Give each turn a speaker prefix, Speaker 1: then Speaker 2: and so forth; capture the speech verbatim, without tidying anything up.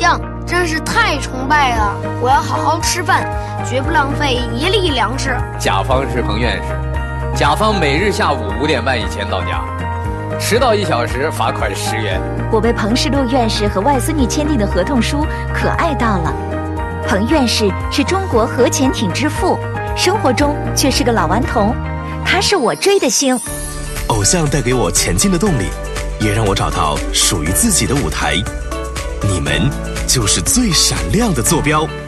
Speaker 1: 像，真是太崇拜了！我要好好吃饭，绝不浪费一粒粮食。
Speaker 2: 甲方是彭院士，甲方每日下午五点半以前到家，迟到一小时罚款十元。
Speaker 3: 我被彭世禄院士和外孙女签订的合同书可爱到了。彭院士是中国核潜艇之父，生活中却是个老顽童，他是我追的星。
Speaker 4: 偶像带给我前进的动力，也让我找到属于自己的舞台。你们就是最闪亮的坐标。